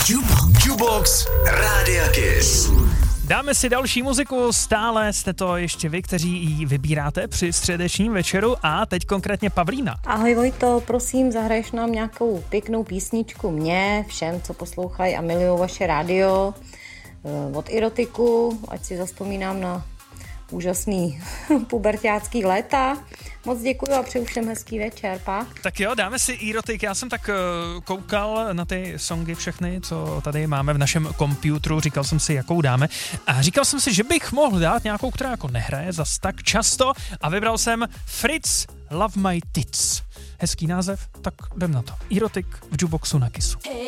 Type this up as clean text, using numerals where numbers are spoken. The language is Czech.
Jukebox Rádia Kiss. Dáme si další muziku, stále jste to ještě vy, kteří ji vybíráte při středečním večeru a teď konkrétně Pavlína. Ahoj Vojto, prosím, zahraješ nám nějakou pěknou písničku mě, všem, co poslouchají a milují vaše rádio, od Erotiku, ať si zazpomínám na úžasný puberťácký léta. Moc děkuji a přeju všem hezký večer, pa. Tak jo, dáme si Erotik. Já jsem tak koukal na ty songy všechny, co tady máme v našem komputru, říkal jsem si, jakou dáme. A říkal jsem si, že bych mohl dát nějakou, která jako nehraje zas tak často a vybral jsem Fritz Love My Tits. Hezký název, tak jdem na to. Erotik v Jukeboxu na Kissu.